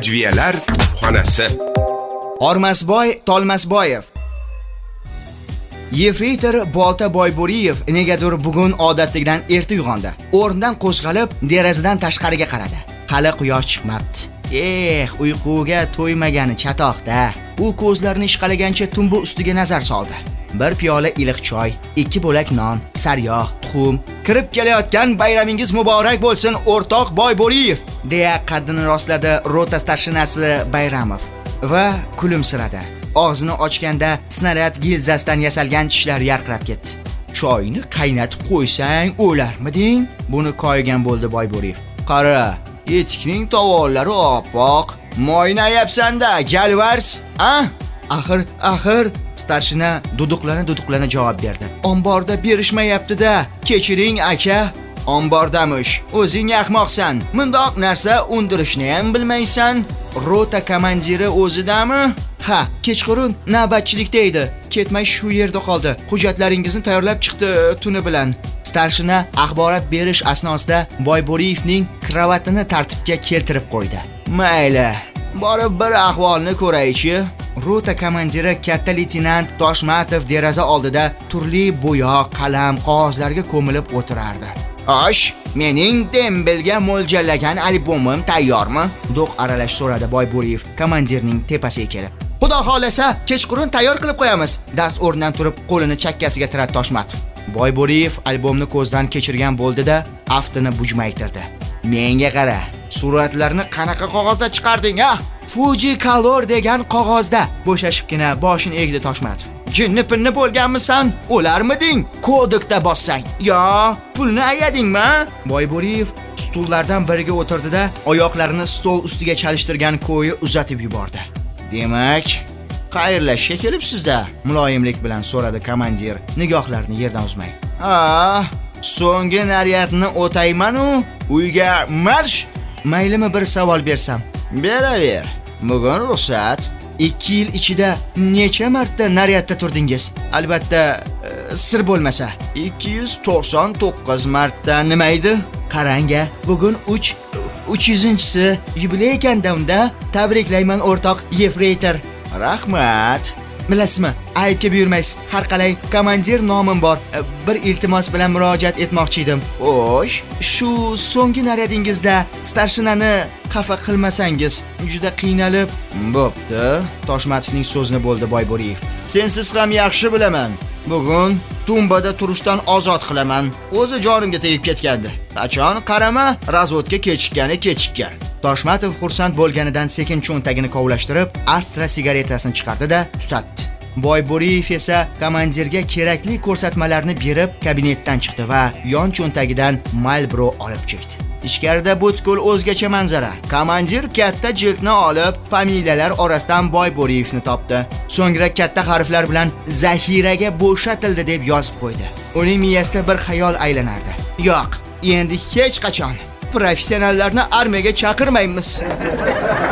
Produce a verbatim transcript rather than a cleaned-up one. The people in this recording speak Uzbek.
Adviyalar xonasi. Ormasboy Tolmasboyev. Yefreytor Bolta Boyburiyev negadir bugun odatdagidan erta uyg'ondi. O'rnidan qo'zg'alib, derazadan tashqariga qaradi. Hali quyosh chiqmabdi. Eh, uyquga to'ymagani chatoqda. U ko'zlarini ishqalagancha tumbu ustiga nazar soldi. Bir piyola iliq choy, ikki bo'lak non, sariyog', tuxum. Kirib kelayotgan bayramingiz muborak bo'lsin, o'rtoq Boyburiyev, deya qaddini rostladi rota starshinasi Bayramov va kulimsiradi. Og'zini ochganda snaryad gilzasidan yasalgan tishlar yarqirab ketdi. Choyni qaynatib qo'ysang o'larmiding? Buni koyigan bo'ldi Boyburiyev. Qara, etikning tovonlari oppoq. Mo'ynayapsan-da, galvars, a? Axir, axir starshina duduqlana duduqlana javob berdi. Omborda berishmayapti-da. Kechiring aka. Ombordamish. O'zing ahmoqsan. Mundoq narsa undirishni ham bilmaysan. Rota komandiri o'zidami? Ha, kechqurun navbatchilikda edi. Ketmay shu yerda qoldi. Hujjatlaringizni tayyorlab chiqdi tuni bilan. Starshina axborot berish asnosida Boyburiyevning kravatini tartibga keltirib qo'ydi. Mayli, borib bir ahvolni ko'raychi. Rota komandiri katta leytenant Toshmatov deraza oldida turli bo'yoq, qalam, qog'ozlarga ko'milib o'tirardi. "Osh, mening dembilga mo'ljallagan albomim tayyormi?" Do'q aralash so'radi Boyburiyev komandirning tepasiga kelib. "Xudo xolasa, kechqurun tayyor qilib qo'yamiz." Dast o'rnidan turib, qo'lini chakkasiga tirab Toshmatov. Boyburiyev albomni ko'zdan kechirgan bo'ldi-da, aftini bujmaytirdi. "Menga qara, suratlarni qanaqa qog'ozda chiqarding, a? Fuji Color degan qog'ozda." Bo'shashibgina boshini egdi Toshmatov. "Jinni-pinni bo'lganmisan? O'larmiding? Kodekda bossang. Yo, pulni ayadingmi?" Boyburiyev stullardan biriga o'tirdi-da, oyoqlarini stol ustiga chalishtirgan ko'yi uzatib yubordi. "Demak, xayrlashishga kelibsiz-da?" muloyimlik bilan so'radi komandir, nigohlarini yerdan uzmay. "Ha, so'nggi naryadni o'tayman-u, uyga marsh." "Maylimi bir savol bersam?" "Beraver. Bugun ruxsat." ikki yil ichida necha marta naryadda turdingiz? Albatta, e, sir bo'lmasa. ikki yuz to'qson to'qqiz marta. Nima edi? Qarang-a, bugun uch uch yuzinchisi yubiley ekanda unda. Tabriklayman o'rtoq Yefreytor. Rahmat. Bilasizmi, aybga buyurmaysiz. Har qalay komandir nomim bor. Bir iltimos bilan murojaat etmoqchi edim. Xo'sh, shu so'nggi naryadingizda starshinani xafa qilmasangiz, juda qiynalib. Bo'pti. Toshmatovning so'zini bo'ldi Boyburiyev. "Sensiz ham yaxshi bilaman. Bugun tumbada turishdan ozod qilaman. O'zi jonimga tegib ketgandi. Qachon qarama, razvodga kechikkani kechikkan." Toshmatov xursand bo'lganidan sekin cho'ntagini kovlashtirib, Astra sigaretasini chiqardi-da, tutatdi. Boyburiyev esa komandirga kerakli ko'rsatmalarni berib, kabinetdan chiqdi va yon cho'ntagidan Marlboro olib chiqdi. Ichkarida butkul o'zgacha manzara. Komandir katta jildni olib, familiyalar orasidan Boyburiyevni topdi. So'ngra katta harflar bilan "Zahiraga bo'shatildi" deb yozib qo'ydi. Uning miyasida bir xayol aylanardi. Yo'q, endi hech qachon professionallarni armiyaga chaqirmaymiz.